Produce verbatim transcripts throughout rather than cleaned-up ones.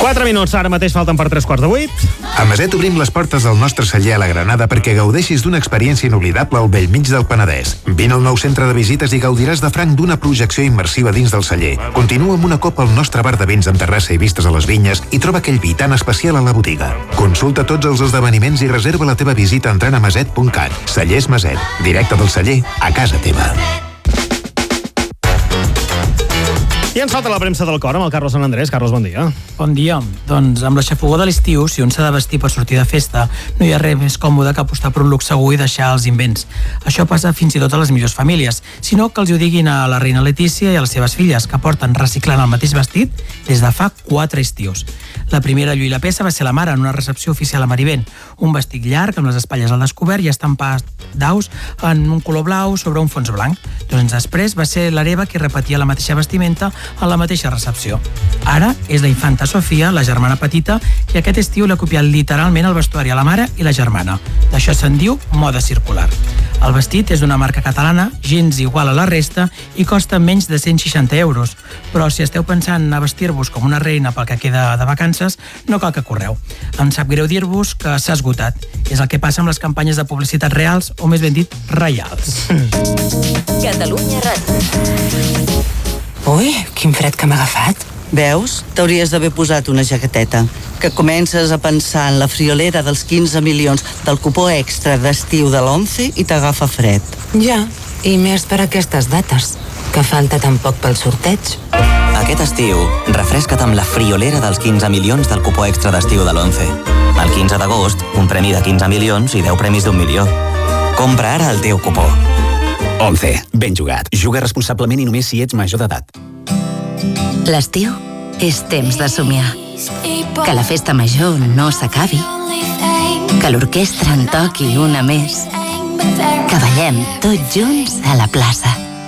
quatre minuts, ara mateix falten per tres quarts de vuit. A Maset obrim les portes del nostre celler a la Granada perquè gaudeixis d'una experiència inoblidable al bell mig del Penedès. Vine al nou centre de visites i gaudiràs de franc d'una projecció immersiva dins del celler. Continua amb una copa al nostre bar de vins amb terrassa i vistes a les vinyes i troba aquell vi tan especial a la botiga. Consulta tots els esdeveniments i reserva la teva visita entrant a maset punt cat. Cellers Maset, directe del celler a casa teva. I ens falta la premsa del cor amb el Carlos Sant Andrés. Carlos, bon dia. Bon dia. Doncs amb la xafogó de l'estiu, si un s'ha de vestir per sortir de festa, no hi ha res més còmode que apostar per un look segur i deixar els invents. Això passa fins i tot a les millors famílies, sinó que els ho diguin a la reina Letícia i a les seves filles, que porten reciclant el mateix vestit des de fa quatre estius. La primera a lluir la peça va ser la mare en una recepció oficial a Marivent. Un vestit llarg amb les espatlles al descobert i estampat d'aus en un color blau sobre un fons blanc. Dos anys després va ser l'hereva qui repetia la mateixa vestimenta a la mateixa recepció. Ara és la infanta Sofia, la germana petita, qui aquest estiu l'ha copiat literalment el vestuari a la mare i la germana. D'això se'n diu moda circular. El vestit és d'una marca catalana, gens igual a la resta, i costa menys de cent seixanta euros. Però si esteu pensant a vestir-vos com una reina pel que queda de vacances, no cal que correu. Em sap greu dir-vos que s'ha esgotat. És el que passa amb les campanyes de publicitat reals, o més ben dit, reials. Catalunya Ràdio. Ui, quin fred que m'ha agafat. Veus? T'hauries d'haver posat una jaqueteta. Que comences a pensar en la friolera dels quinze milions del cupó extra d'estiu de l'Once i t'agafa fred. Ja, i més per aquestes dates, que falta tan poc pel sorteig. Aquest estiu, refresca't amb la friolera dels quinze milions del cupó extra d'estiu de l'Once. El quinze d'agost, un premi de quinze milions i deu premis d'un milió. Compra ara el teu cupó. Once. Ben jugat. Juga responsablement i només si ets major d'edat. L'estiu és temps de somiar. Que la festa major no s'acabi. Que l'orquestra en toqui una més. Que ballem tots junts a la plaça.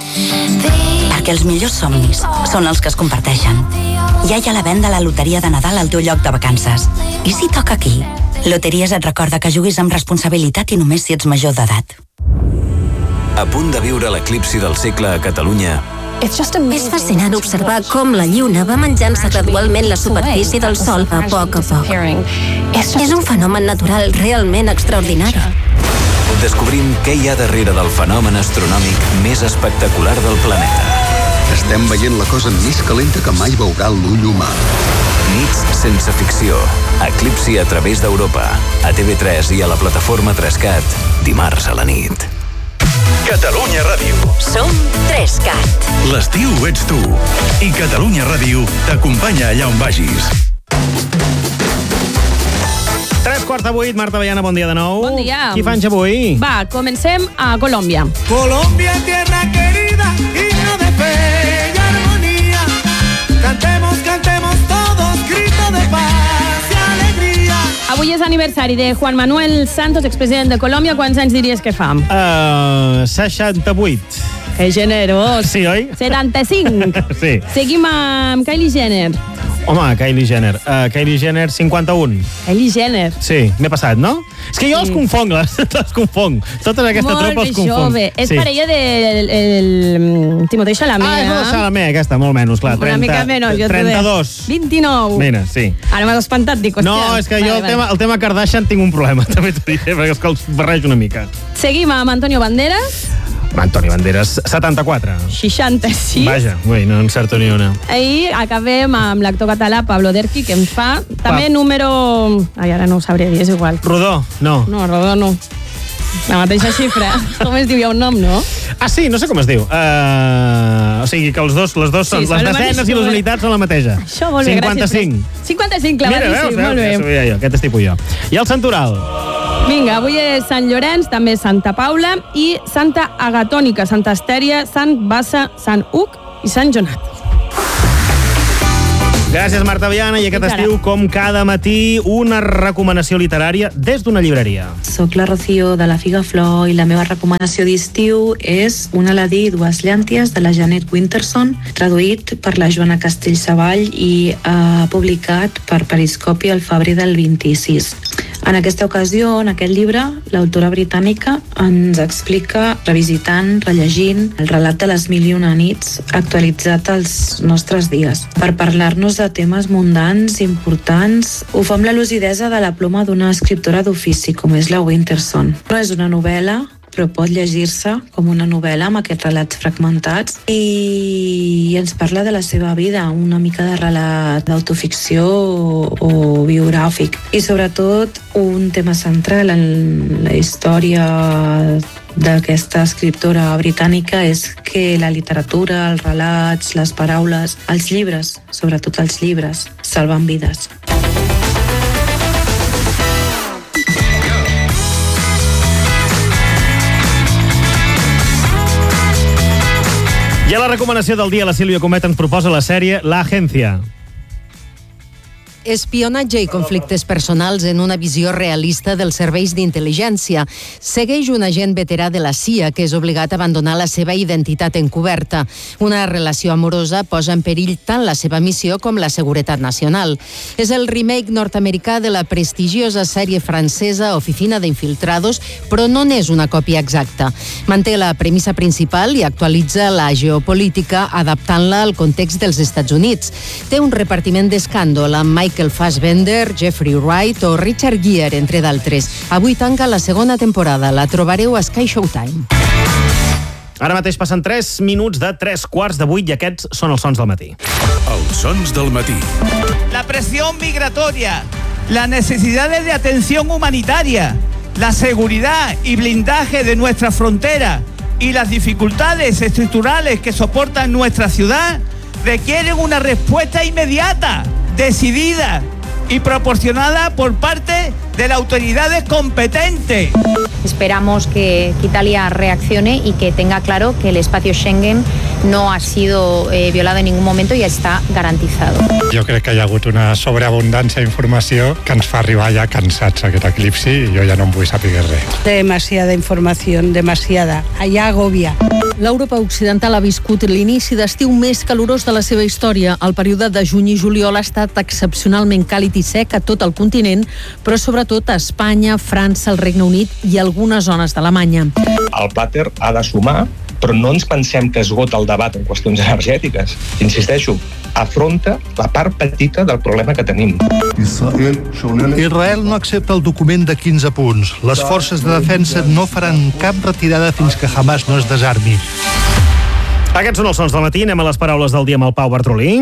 Perquè els millors somnis són els que es comparteixen. Ja hi ha la venda a la loteria de Nadal al teu lloc de vacances. I si toca aquí? Loteries et recorda que juguis amb responsabilitat i només si ets major d'edat. A punt de viure l'eclipsi del segle a Catalunya. És fascinant observar com la lluna va menjant-se gradualment la superfície del sol a poc a poc. És un fenomen natural realment extraordinari. Descobrim què hi ha darrere del fenomen astronòmic més espectacular del planeta. Estem veient la cosa més calenta que mai veurà l'ull humà. Nits sense ficció. Eclipsi a través d'Europa. A T V tres i a la plataforma tres cat. Dimarts a la nit. Catalunya Ràdio. Som tres cat. L'estiu ets tu. I Catalunya Ràdio t'acompanya allà on vagis. Tres quarts de vuit, Marta Baiana, bon dia de nou. Bon dia. Qui fa anys avui? Va, comencem a Colòmbia. Colombia, tierra querida, himno de fe y armonía. Cantemos, cantemos todos, grito de paz y alegría. Avui és aniversari de Juan Manuel Santos, expresident de Colòmbia. Quants anys diries que fa? Uh, seixanta-vuit. Que generós. Sí, oi? setanta-cinc. Sí. Seguim amb Kylie Jenner. Home, Kylie Jenner. Uh, Kylie Jenner, cinquanta-un. Kylie Jenner. Sí, m'he passat, no? És que jo sí. els confonc, les, les confonc. Tota aquesta molt tropa els confonc. Molt jove. És sí. parella del de, el, Timothée Chalamet. Ah, és la Chalamet, aquesta, molt menys, clar. Una trenta, mica menys. Jo trenta-dos. vint-i-nou. Mira, sí. Ara m'has espantat, dic, hòstia. No, és que vale, jo el, vale. tema, el tema Kardashian tinc un problema, també t'ho diré, perquè és que els barrejo una mica. Seguim amb Antonio Banderas. Antoni Banderas, setanta-quatre. seixanta-sis. Vaja, ui, no encerto ni una. I acabem amb l'actor català Pablo Derqui, que em fa també pa. número... Ai, ara no ho sabré dir, és igual. Rodó, no. No, Rodó no. La mateixa xifra. Com es diu? Hi ha un nom, no? Ah, sí, no sé com es diu. Uh, o sigui que els dos, les dos són, sí, les desenes i les unitats són la mateixa. Això, molt bé, cinquanta-cinc. Gràcies. cinquanta-cinc, clavadíssim, veus, molt bé. Ja sabia jo, aquest estic jo. I el Santoral? Vinga, avui és Sant Llorenç, també Santa Paula i Santa Agatònica, Santa Estèria, Sant Bassa, Sant Huc i Sant Jonat. Gràcies, Marta Viana, i aquest estiu, com cada matí, una recomanació literària des d'una llibreria. Soc la Rocío de la Figa Flor i la meva recomanació d'estiu és Un Aladí i dues llànties de la Janet Winterson, traduït per la Joana Castellsavall i eh, publicat per Periscopi al febrer del vint-i-sis. En aquesta ocasió, en aquest llibre, l'autora britànica ens explica, revisitant, rellegint, el relat de les mil i una nits actualitzat als nostres dies. Per parlar-nos de temes mundans, importants, ho fa amb la lucidesa de la ploma d'una escriptora d'ofici, com és la Winterson. No és una novel·la, però pot llegir-se com una novel·la amb aquests relats fragmentats i ens parla de la seva vida, una mica de relat d'autoficció o, o biogràfic. I sobretot un tema central en la història d'aquesta escriptora britànica és que la literatura, els relats, les paraules, els llibres, sobretot els llibres, salven vides. I a la recomanació del dia, la Sílvia Comet ens proposa la sèrie La Agencia. Espionatge i conflictes personals en una visió realista dels serveis d'intel·ligència. Segueix un agent veterà de la C I A que és obligat a abandonar la seva identitat encoberta. Una relació amorosa posa en perill tant la seva missió com la seguretat nacional. És el remake nord-americà de la prestigiosa sèrie francesa Oficina d'Infiltrados, però no n'és una còpia exacta. Manté la premissa principal i actualitza la geopolítica adaptant-la al context dels Estats Units. Té un repartiment d'escàndol amb Mike Michael Fassbender, Jeffrey Wright o Richard Gere, entre d'altres. Avui tanca la segona temporada. La trobareu a Sky Showtime. Ara mateix passen tres minuts de tres quarts de vuit i aquests són els sons del matí. Els sons del matí. La presión migratoria, las necesidades de atención humanitaria, la seguridad y blindaje de nuestra frontera y las dificultades estructurales que soportan nuestra ciudad requieren una respuesta inmediata, decidida y proporcionada por parte de las autoridades competentes. Esperamos que, que Italia reaccione y que tenga claro que el espacio Schengen no ha sido eh, violado en ningún momento y está garantizado. Jo crec que hi ha hagut una sobreabundància d'informació que ens fa arribar ja cansats aquest eclipsi i jo ja no en vull saber res. Demasiada información, demasiada. Allà agobia. L'Europa Occidental ha viscut l'inici d'estiu més calorós de la seva història. El període de juny i juliol ha estat excepcionalment càlid i sec a tot el continent, però sobretot a Espanya, França, el Regne Unit i algunes zones d'Alemanya. El Plater ha de sumar, però no ens pensem que esgota el debat en qüestions energètiques. Insisteixo, afronta la part petita del problema que tenim. Israel no accepta el document de quinze punts. Les forces de defensa no faran cap retirada fins que Hamas no es desarmi. Aquests són els sons del matí. Anem a les paraules del dia amb el Pau Bartolí.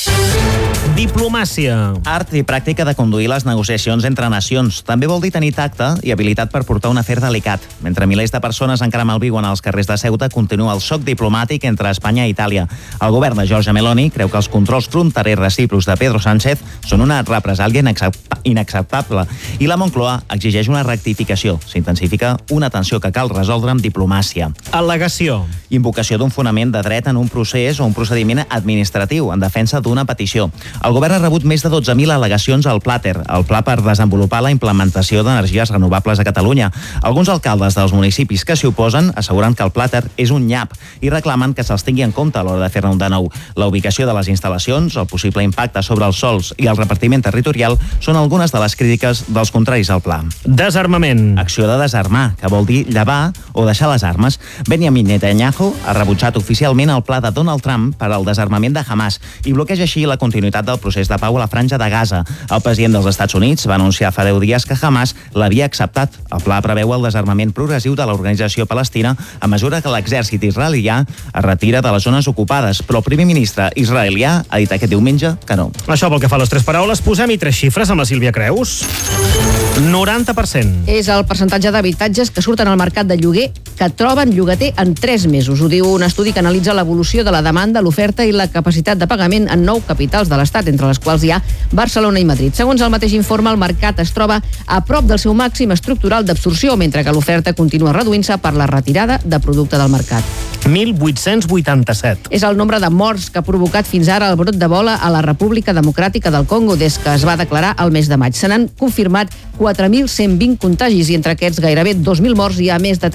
Diplomàcia. Art i pràctica de conduir les negociacions entre nacions. També vol dir tenir tacte i habilitat per portar un afer delicat. Mentre milers de persones encara malviuen als carrers de Ceuta, continua el xoc diplomàtic entre Espanya i Itàlia. El govern de Giorgia Meloni creu que els controls fronterers recíprocs de Pedro Sánchez són una represàlia inacceptable i la Moncloa exigeix una rectificació. S'intensifica una tensió que cal resoldre amb diplomàcia. Al·legació. Invocació d'un fonament de dret en un procés o un procediment administratiu en defensa d'una petició. El govern ha rebut més de dotze mil al·legacions al Plater, el pla per desenvolupar la implementació d'energies renovables a Catalunya. Alguns alcaldes dels municipis que s'hi oposen asseguren que el Plater és un nyap i reclamen que se'ls tingui en compte a l'hora de fer-ne un de nou. La ubicació de les instal·lacions, el possible impacte sobre els sòls i el repartiment territorial són algunes de les crítiques dels contraris al pla. Desarmament. Acció de desarmar, que vol dir llevar o deixar les armes. Benjamin Netanyahu ha rebutjat oficialment el pla de Donald Trump per al desarmament de Hamas i bloqueja així la continuïtat del procés de pau a la franja de Gaza. El president dels Estats Units va anunciar fa deu dies que Hamas l'havia acceptat. El pla preveu el desarmament progressiu de l'organització palestina a mesura que l'exèrcit israelià es retira de les zones ocupades, però el primer ministre israelià ha dit aquest diumenge que no. Això pel que fa a les tres paraules, posem-hi tres xifres amb la Sílvia Creus. noranta per cent. És el percentatge d'habitatges que surten al mercat de lloguer que troben llogater en tres mesos. Ho diu un estudi que analitza l'evolució de la demanda, l'oferta i la capacitat de pagament en nou capitals de l'Estat, entre les quals hi ha Barcelona i Madrid. Segons el mateix informe, el mercat es troba a prop del seu màxim estructural d'absorció, mentre que l'oferta continua reduint-se per la retirada de producte del mercat. mil vuit-cents vuitanta-set. És el nombre de morts que ha provocat fins ara el brot d'Ebola a la República Democràtica del Congo des que es va declarar el mes de maig. Se n'han confirmat quatre mil cent vint contagis i entre aquests gairebé dos mil morts hi ha més de tres-centes criatures.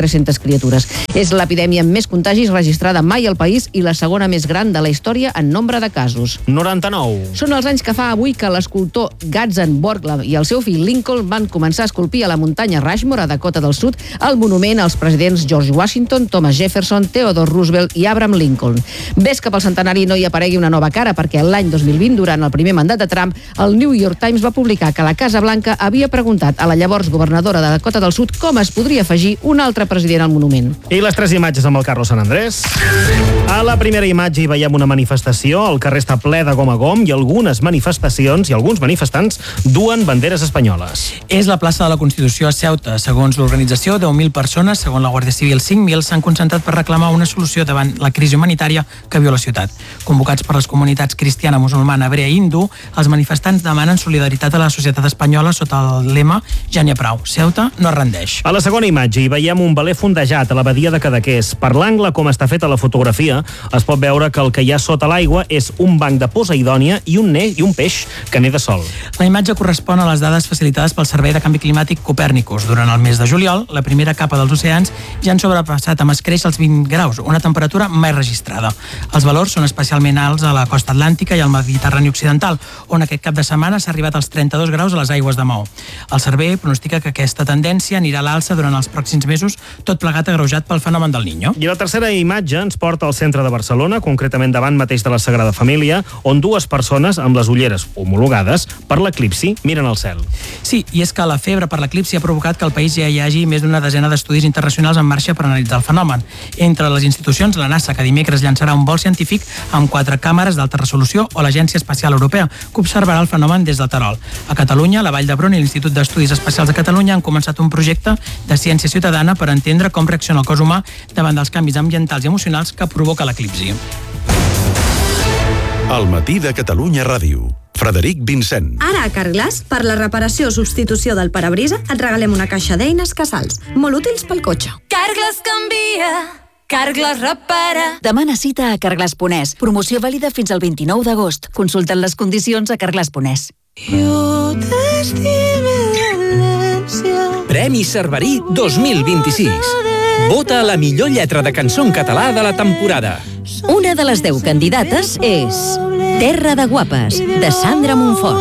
criatures. És l'epidèmia amb més contagis registrada mai al país i la segona més gran de la història en nombre de casos. noranta-nou. Són els anys que fa avui que l'escultor Gadsden Borglum i el seu fill Lincoln van començar a esculpir a la muntanya Rushmore, a Dakota del Sud, el monument als presidents George Washington, Thomas Jefferson, Theodore Roosevelt i Abraham Lincoln. Ves que pel centenari no hi aparegui una nova cara, perquè l'any dos mil vint, durant el primer mandat de Trump, el New York Times va publicar que la Casa Blanca havia preguntat a la llavors governadora de Dakota del Sud com es podria afegir un altre president al monument. I les tres imatges amb el Carlos Sant Andrés. A la primera imatge hi veiem una manifestació, el carrer està ple de gom a gom i algunes manifestacions i alguns manifestants duen banderes espanyoles. És la plaça de la Constitució a Ceuta. Segons l'organització, deu mil persones, segons la Guàrdia Civil cinc mil, s'han concentrat per reclamar una solució davant la crisi humanitària que viu la ciutat. Convocats per les comunitats cristiana, musulmana, hebrea i hindú, els manifestants demanen solidaritat a la societat espanyola sota el lema Ja n'hi ha prou, Ceuta no es rendeix. A la segona imatge hi veiem un veler fondejat a la badia de Cadaqués. Per l'angle com està feta la fotografia, es pot veure que el que hi ha sota l'aigua és un banc de Poseidònia i un, ne i un peix que neda sol. La imatge correspon a les dades facilitades pel Servei de Canvi Climàtic Copèrnicus. Durant el mes de juliol, la primera capa dels oceans ja han sobrepassat amb escreix els vint graus, una temperatura mai registrada. Els valors són especialment alts a la costa atlàntica i al Mediterrani occidental, on aquest cap de setmana s'ha arribat als trenta-dos graus a les aigües de Maó. El servei pronostica que aquesta tendència anirà a l'alça durant els pròxims mesos, tot plegat agreujat pel fenomen del Niño. I la tercera imatge ens porta al centre de Barcelona, concretament davant mateix de la Sagrada Família, on dues persones amb les ulleres homologades per l'eclipsi miren al cel. Sí, i és que la febre per l'eclipsi ha provocat que al país ja hi hagi més d'una desena d'estudis internacionals en marxa per analitzar el fenomen. Entre les institucions, la NASA, que dimecres llançarà un vol científic amb quatre càmeres d'alta resolució, o l'Agència Espacial Europea, que observarà el fenomen des del Terol. A Catalunya, la Vall d'Hebron i l'Institut d'Estudis Espacials de Catalunya han començat un projecte de ciència ciutadana per entendre com reacciona el cos humà davant dels canvis ambientals i emocionals que provoca l'eclipsi. El matí de Catalunya Ràdio. Frederic Vincent. Ara a Carglass, per la reparació o substitució del parabrisa, et regalem una caixa d'eines Casals, molt útils pel cotxe. Carglass canvia, Carglass repara. Demana cita a Carglass punt es. Promoció vàlida fins al vint-i-nou d'agost. Consulta les condicions a Carglass punt es. Jo t'estime València. Premi Cerverí dos mil vint-i-sis. Vota la millor lletra de cançó en català de la temporada. Una de les deu candidates és Terra de Guapes, de Sandra Montfort.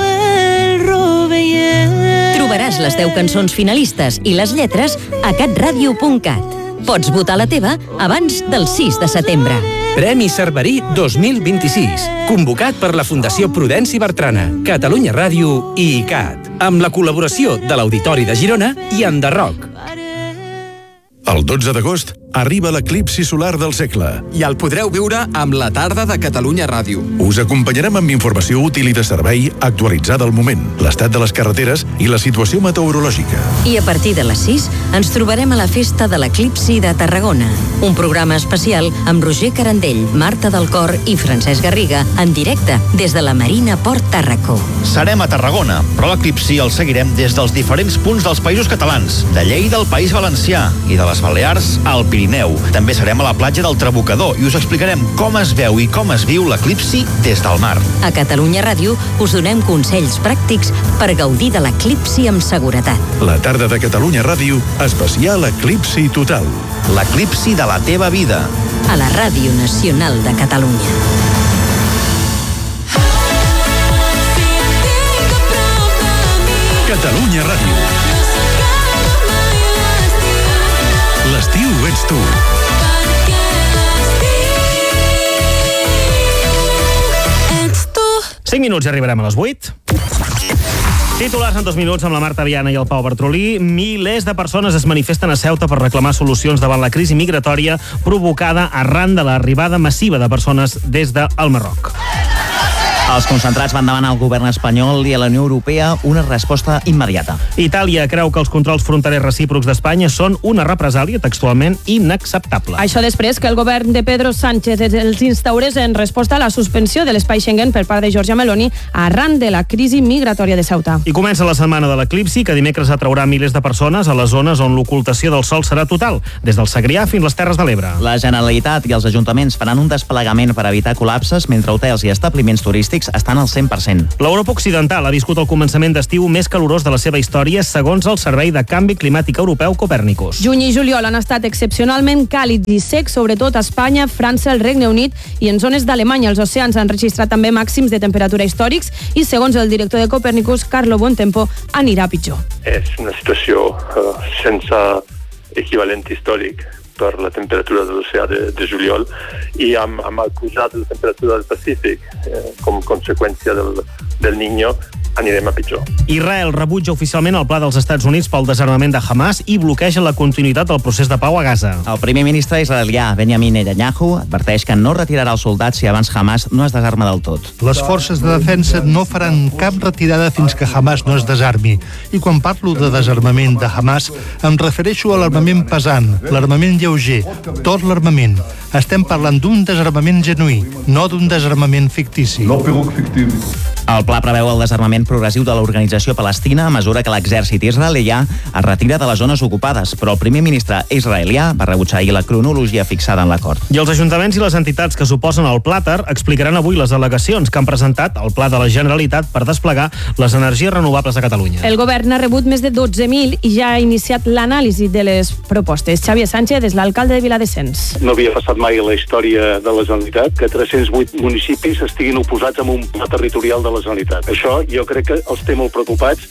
Trobaràs les deu cançons finalistes i les lletres a catradio punt cat. Pots votar la teva abans del sis de setembre. Premi Cerverí dos mil vint-i-sis. Convocat per la Fundació Prudenci Bertrana, Catalunya Ràdio i I C A T, amb la col·laboració de l'Auditori de Girona i Enderroc. El dotze d'agost arriba l'eclipsi solar del segle. I el podreu viure amb la tarda de Catalunya Ràdio. Us acompanyarem amb informació útil i de servei actualitzada al moment, l'estat de les carreteres i la situació meteorològica. I a partir de les sis ens trobarem a la Festa de l'Eclipsi de Tarragona, un programa especial amb Roger Carandell, Marta del Cor i Francesc Garriga, en directe des de la Marina Port Tàrraco. Serem a Tarragona, però l'eclipsi el seguirem des dels diferents punts dels països catalans, de Lleida al País Valencià i de les Balears al Pirineu. També serem a la platja del Trabucador i us explicarem com es veu i com es viu l'eclipsi des del mar. A Catalunya Ràdio us donem consells pràctics per gaudir de l'eclipsi amb seguretat. La tarda de Catalunya Ràdio, especial Eclipsi Total. L'eclipsi de la teva vida. A la Ràdio Nacional de Catalunya. Catalunya Ràdio. L'estiu ets tu. cinc minuts i arribarem a les vuit. Titulars en dos minuts amb la Marta Viana i el Pau Bartrolí. Milers de persones es manifesten a Ceuta per reclamar solucions davant la crisi migratòria provocada arran de l'arribada massiva de persones des del Marroc. Els concentrats van demanar al govern espanyol i a la Unió Europea una resposta immediata. Itàlia creu que els controls fronterers recíprocs d'Espanya són una represàlia textualment inacceptable. Això després que el govern de Pedro Sánchez els instaurés en resposta a la suspensió de l'espai Schengen per part de Giorgia Meloni arran de la crisi migratòria de Ceuta. I comença la setmana de l'eclipsi, que dimecres atraurà milers de persones a les zones on l'ocultació del sol serà total, des del Segrià fins les Terres de l'Ebre. La Generalitat i els ajuntaments faran un desplegament per evitar col·lapses, mentre hotels i establiments turístics pronòstics estan al cent per cent. L'Europa Occidental ha viscut el començament d'estiu més calorós de la seva història, segons el Servei de Canvi Climàtic Europeu Copernicus. Juny i juliol han estat excepcionalment càlids i secs, sobretot a Espanya, França, el Regne Unit i en zones d'Alemanya. Els oceans han registrat també màxims de temperatura històrics i, segons el director de Copernicus, Carlo Bontempo, anirà pitjor. És una situació uh, sense equivalent històric per la temperatura de l'oceà de, de juliol i amb, amb el pujat de la temperatura del Pacífic eh, com conseqüència del, del Niño anirem a pitjor. Israel rebutja oficialment el pla dels Estats Units pel desarmament de Hamas i bloqueja la continuïtat del procés de pau a Gaza. El primer ministre israelià, Benjamin Netanyahu, adverteix que no retirarà els soldats si abans Hamas no es desarma del tot. Les forces de defensa no faran cap retirada fins que Hamas no es desarmi. I quan parlo de desarmament de Hamas, em refereixo a l'armament pesant, l'armament lleuger, tot l'armament. Estem parlant d'un desarmament genuí, no d'un desarmament fictici. No El pla preveu el desarmament progressiu de l'organització palestina a mesura que l'exèrcit israelià es retira de les zones ocupades, però el primer ministre israelià va rebutjar ahir la cronologia fixada en l'acord. I els ajuntaments i les entitats que suposen el Plàter explicaran avui les al·legacions que han presentat al Pla de la Generalitat per desplegar les energies renovables a Catalunya. El govern ha rebut més de dotze mil i ja ha iniciat l'anàlisi de les propostes. Xavier Sánchez és l'alcalde de Viladescens. No havia passat mai a la història de la Generalitat que tres-cents vuit municipis estiguin oposats a un pla territorial de la Generalitat. Això jo crec que els té molt preocupats.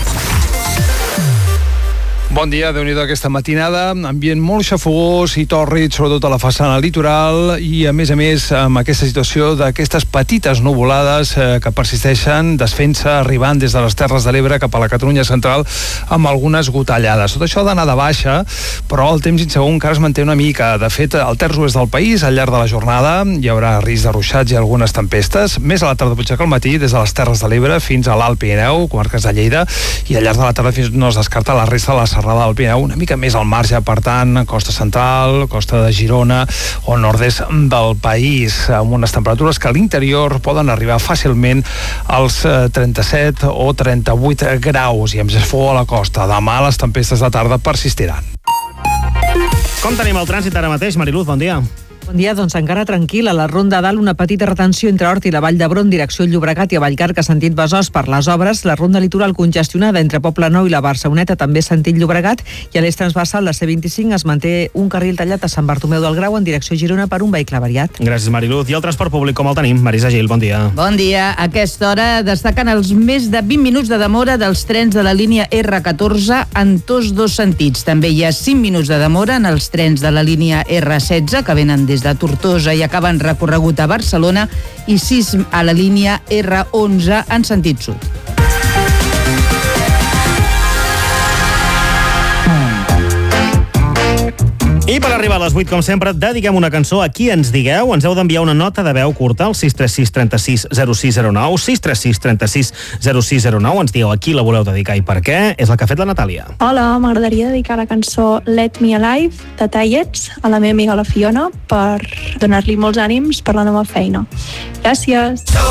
Bon dia, Déu-n'hi-do aquesta matinada, ambient molt xafogós i tòrrid, sobretot a la façana litoral i, a més a més, amb aquesta situació d'aquestes petites nuvolades eh, que persisteixen, desfent-se, arribant des de les Terres de l'Ebre cap a la Catalunya central amb algunes gotellades. Tot això ha d'anar de baixa, però el temps insegur encara es manté una mica. De fet, al terç oest del país, al llarg de la jornada, hi haurà risc de ruixats i algunes tempestes, més a la tarda potser que al matí, des de les Terres de l'Ebre fins a l'Alt Pirineu, comarques de Lleida, i al llarg de la tarda fins no es descarta la resta de la serrada del Pirineu, una mica més al marge, per tant, costa central, costa de Girona o nord-est del país, amb unes temperatures que a l'interior poden arribar fàcilment als trenta-set o trenta-vuit graus i amb gesfor a la costa. Demà les tempestes de tarda persistiran. Com tenim el trànsit ara mateix, Mariluz? Bon dia. Bon dia, doncs encara tranquil. A la Ronda Dalt, una petita retenció entre Hort i la Vall d'Hebron, direcció Llobregat i a Vallcarca, sentit Besòs, per les obres. La Ronda Litoral congestionada entre Poblenou i la Barceloneta, també sentit Llobregat. I a l'eix transversal, la C vint-i-cinc, es manté un carril tallat a Sant Bartomeu del Grau en direcció Girona per un vehicle variat. Gràcies, Mariluz. I el transport públic com el tenim? Marisa Gil, bon dia. Bon dia. A aquesta hora destaquen els més de vint minuts de demora dels trens de la línia erre catorze en tots dos sentits. També hi ha cinc minuts de demora en els trens de la línia erre setze que venen des de Tortosa i acaben recorregut a Barcelona i sis a la línia erre onze en sentit sud. I per arribar a les vuit, com sempre, dediquem una cançó a qui ens digueu. Ens heu d'enviar una nota de veu curta al sis tres sis, trenta-sis, zero sis zero nou, sis tres sis, trenta-sis, zero sis zero nou. Ens dieu a qui la voleu dedicar i per què. És el que ha fet la Natàlia. Hola, m'agradaria dedicar la cançó Let Me Alive de Tallets a la meva amiga la Fiona per donar-li molts ànims per la nova feina. Gràcies!